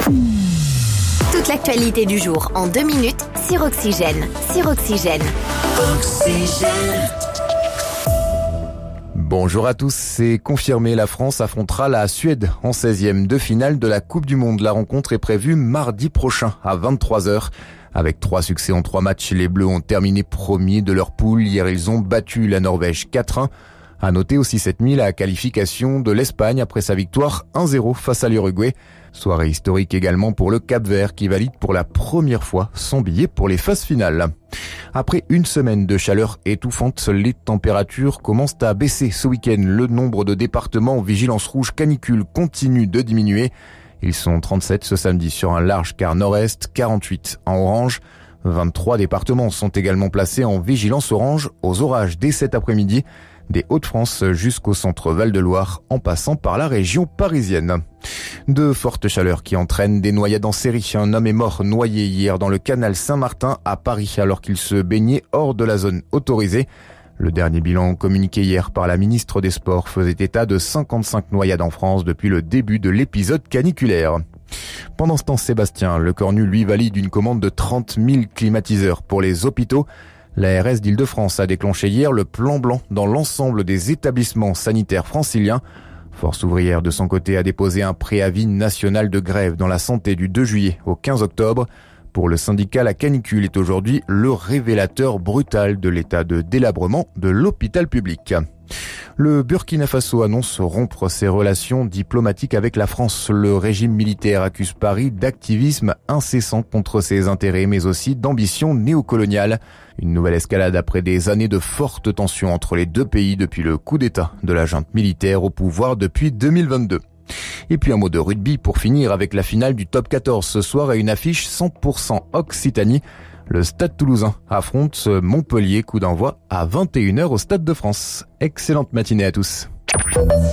Toute l'actualité du jour en 2 minutes sur Oxygène. Oxygène. Bonjour à tous, c'est confirmé, la France affrontera la Suède en 16e de finale de la Coupe du Monde. La rencontre est prévue mardi prochain à 23h. Avec 3 succès en 3 matchs, les Bleus ont terminé premiers de leur poule. Hier, ils ont battu la Norvège 4-1. À noter aussi cette nuit la qualification de l'Espagne après sa victoire 1-0 face à l'Uruguay. Soirée historique également pour le Cap-Vert qui valide pour la première fois son billet pour les phases finales. Après une semaine de chaleur étouffante, les températures commencent à baisser ce week-end. Le nombre de départements en vigilance rouge canicule continue de diminuer. Ils sont 37 ce samedi sur un large quart nord-est, 48 en orange. 23 départements sont également placés en vigilance orange aux orages dès cet après-midi, des Hauts-de-France jusqu'au centre Val-de-Loire, en passant par la région parisienne. De fortes chaleurs qui entraînent des noyades en série. Un homme est mort noyé hier dans le canal Saint-Martin à Paris alors qu'il se baignait hors de la zone autorisée. Le dernier bilan communiqué hier par la ministre des Sports faisait état de 55 noyades en France depuis le début de l'épisode caniculaire. Pendant ce temps, Sébastien Lecornu lui valide une commande de 30 000 climatiseurs pour les hôpitaux. L'ARS d'Île-de-France a déclenché hier le plan blanc dans l'ensemble des établissements sanitaires franciliens. Force ouvrière, de son côté, a déposé un préavis national de grève dans la santé du 2 juillet au 15 octobre. Pour le syndicat, la canicule est aujourd'hui le révélateur brutal de l'état de délabrement de l'hôpital public. Le Burkina Faso annonce rompre ses relations diplomatiques avec la France. Le régime militaire accuse Paris d'activisme incessant contre ses intérêts, mais aussi d'ambition néocoloniale. Une nouvelle escalade après des années de fortes tensions entre les deux pays depuis le coup d'État de la junte militaire au pouvoir depuis 2022. Et puis un mot de rugby pour finir avec la finale du top 14 ce soir et une affiche 100% Occitanie. Le Stade Toulousain affronte Montpellier, coup d'envoi à 21h au Stade de France. Excellente matinée à tous.